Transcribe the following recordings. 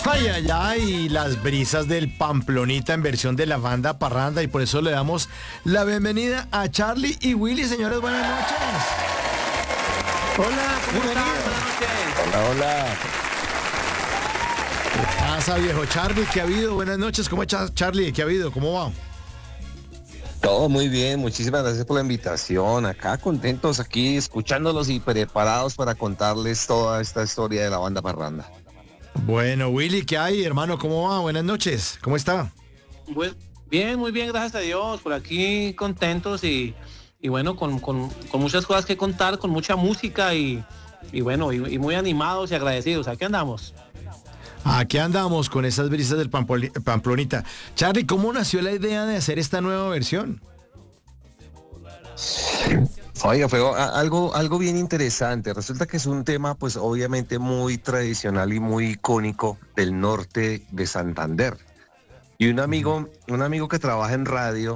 Ay, ay, ay, las brisas del Pamplonita en versión de la banda Parranda y por eso le damos la bienvenida a Charlie y Willy, señores, buenas noches. Hola, ¿cómo están? Buenas noches. Hola, hola. ¿Qué pasa, viejo Charlie? ¿Qué ha habido? Buenas noches, ¿cómo está Charlie? ¿Qué ha habido? ¿Cómo va? Todo muy bien, muchísimas gracias por la invitación. Acá contentos, aquí escuchándolos y preparados para contarles toda esta historia de la banda Parranda. Bueno, Willy, ¿qué hay, hermano? ¿Cómo va? Buenas noches, ¿cómo está? Bien, muy bien, gracias a Dios. Por aquí contentos y bueno, con muchas cosas que contar, con mucha música y bueno, y muy animados y agradecidos. Aquí andamos. Aquí andamos con esas brisas del Pamplonita. Charlie, ¿cómo nació la idea de hacer esta nueva versión? Oiga, fue algo bien interesante. Resulta que es un tema, pues obviamente muy tradicional y muy icónico del norte de Santander. Y un amigo que trabaja en radio,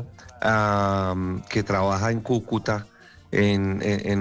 que trabaja en Cúcuta, en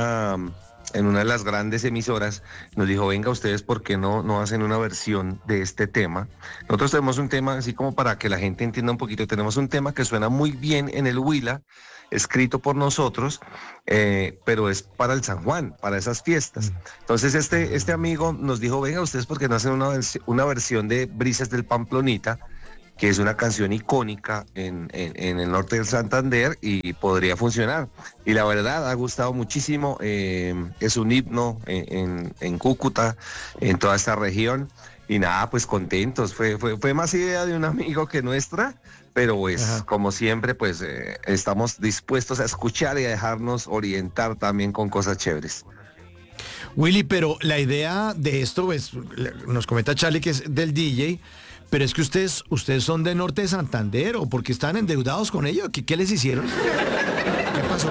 una de las grandes emisoras, nos dijo, venga ustedes, ¿por qué no hacen una versión de este tema? Nosotros tenemos un tema, así como para que la gente entienda un poquito, tenemos un tema que suena muy bien en el Huila, escrito por nosotros, pero es para el San Juan, para esas fiestas. Entonces este amigo nos dijo, venga ustedes, ¿por qué no hacen una versión de Brisas del Pamplonita? Que es una canción icónica en el norte del Santander y podría funcionar. Y la verdad ha gustado muchísimo, es un himno en Cúcuta, en toda esta región. Y nada, pues contentos, fue más idea de un amigo que nuestra, pero pues como siempre, pues estamos dispuestos a escuchar y a dejarnos orientar también con cosas chéveres. Willy, pero la idea de esto, pues, nos comenta Charlie que es del DJ, pero es que ustedes son de Norte de Santander, ¿o porque están endeudados con ellos? ¿Qué les hicieron? ¿Qué pasó?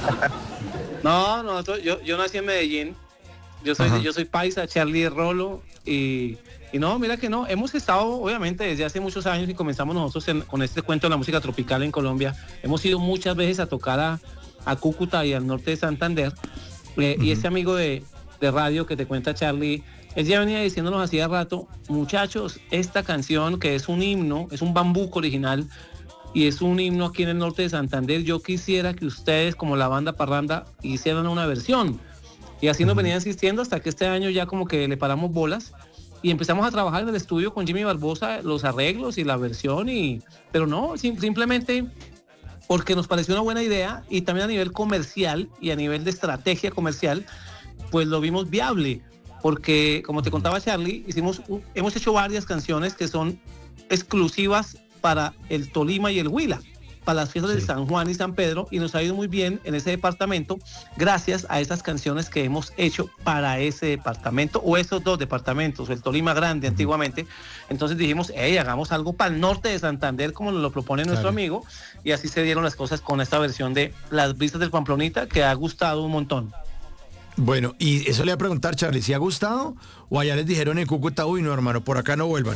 No, yo nací en Medellín. Yo soy paisa, Charlie es Rolo y no, mira que no, hemos estado obviamente desde hace muchos años y comenzamos nosotros con este cuento de la música tropical en Colombia. Hemos ido muchas veces a tocar a Cúcuta y al norte de Santander. Y este amigo de radio que te cuenta Charlie, él ya venía diciéndonos hacía rato, muchachos, esta canción que es un himno, es un bambuco original y es un himno aquí en el norte de Santander, yo quisiera que ustedes como la banda Parranda hicieran una versión. Y así nos venía insistiendo hasta que este año ya como que le paramos bolas y empezamos a trabajar en el estudio con Jimmy Barbosa los arreglos y la versión, pero no, simplemente porque nos pareció una buena idea y también a nivel comercial y a nivel de estrategia comercial, pues lo vimos viable, porque como te contaba Charlie, hemos hecho varias canciones que son exclusivas para el Tolima y el Huila, para las fiestas de San Juan y San Pedro, y nos ha ido muy bien en ese departamento gracias a esas canciones que hemos hecho para ese departamento o esos dos departamentos, el Tolima Grande antiguamente. Entonces dijimos, hagamos algo para el norte de Santander como nos lo propone nuestro amigo, y así se dieron las cosas con esta versión de Las Brisas del Pamplonita, que ha gustado un montón. Bueno, y eso le voy a preguntar, Charlie, ¿si ha gustado o allá les dijeron en Cúcuta, uy, no, hermano, por acá no vuelvan?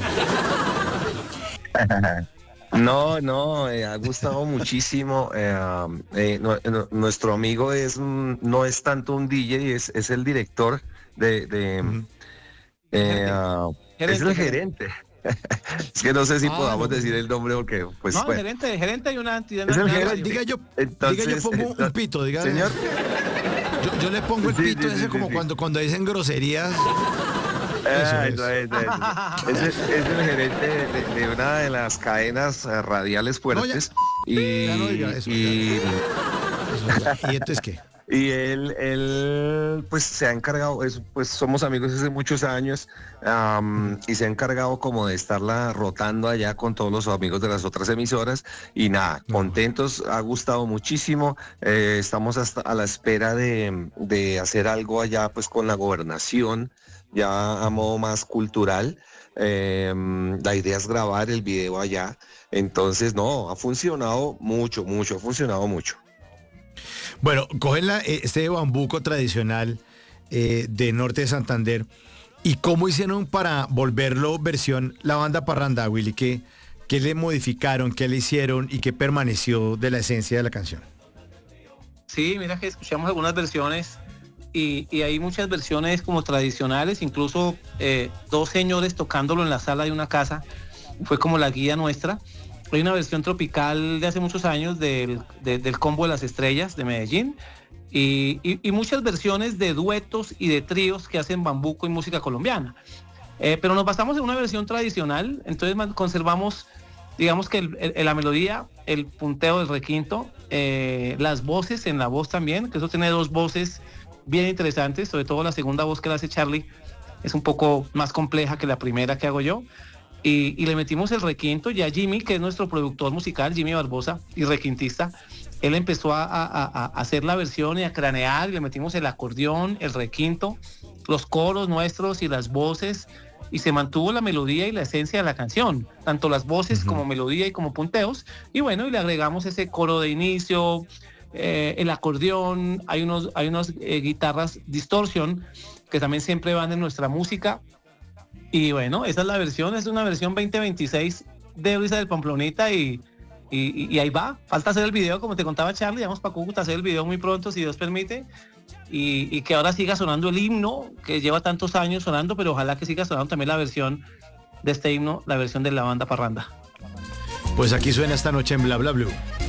No, ha gustado muchísimo. Nuestro amigo no es tanto un DJ, es el director es el gerente. Es que no sé si podamos decir el nombre porque pues no, bueno. el gerente y una entidad. Es el gerente. Diga yo pongo un pito, diga. Señor. Yo le pongo el pito ese como cuando dicen groserías. Eso es. Es el gerente de una de las cadenas radiales fuertes. ¿Y entonces qué? Y él pues se ha encargado, pues somos amigos hace muchos años, y se ha encargado como de estarla rotando allá con todos los amigos de las otras emisoras y nada, contentos, ha gustado muchísimo, estamos hasta a la espera de hacer algo allá pues con la gobernación, ya a modo más cultural. La idea es grabar el video allá, entonces no, ha funcionado mucho, ha funcionado mucho. Bueno, cogen este bambuco tradicional de Norte de Santander. ¿Y cómo hicieron para volverlo versión la banda Parranda, Willy? ¿Qué le modificaron, qué le hicieron y qué permaneció de la esencia de la canción? Sí, mira que escuchamos algunas versiones y hay muchas versiones como tradicionales, incluso 2 señores tocándolo en la sala de una casa, fue como la guía nuestra. Hay una versión tropical de hace muchos años del Combo de las Estrellas de Medellín, y muchas versiones de duetos y de tríos que hacen bambuco y música colombiana. Pero nos basamos en una versión tradicional, entonces conservamos, digamos que la melodía, el punteo del requinto, las voces en la voz también, que eso tiene 2 voces bien interesantes, sobre todo la segunda voz que la hace Charlie es un poco más compleja que la primera que hago yo, y le metimos el requinto. Ya Jimmy, que es nuestro productor musical, Jimmy Barbosa, y requintista, él empezó a hacer la versión y a cranear, y le metimos el acordeón, el requinto, los coros nuestros y las voces, y se mantuvo la melodía y la esencia de la canción, tanto las voces como melodía y como punteos, y bueno, y le agregamos ese coro de inicio, el acordeón, hay unos guitarras distorsión que también siempre van en nuestra música, y bueno, esa es la versión, es una versión 2026 de Brisa del Pamplonita, y ahí va, falta hacer el video, como te contaba Charlie, vamos para Cúcuta a hacer el video muy pronto, si Dios permite, y que ahora siga sonando el himno, que lleva tantos años sonando, pero ojalá que siga sonando también la versión de este himno, la versión de la banda Parranda. Pues aquí suena esta noche en Bla Bla Blue.